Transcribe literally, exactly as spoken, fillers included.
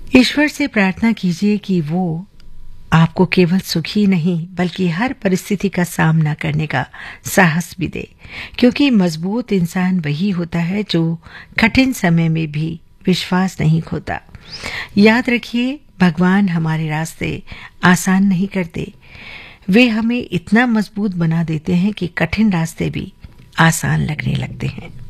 ईश्वर से प्रार्थना कीजिए कि वो आपको केवल सुख ही नहीं बल्कि हर परिस्थिति का सामना करने का साहस भी दे, क्योंकि मजबूत इंसान वही होता है जो कठिन समय में भी विश्वास नहीं खोता। याद रखिए, भगवान हमारे रास्ते आसान नहीं करते, वे हमें इतना मजबूत बना देते हैं कि कठिन रास्ते भी आसान लगने लगते हैं।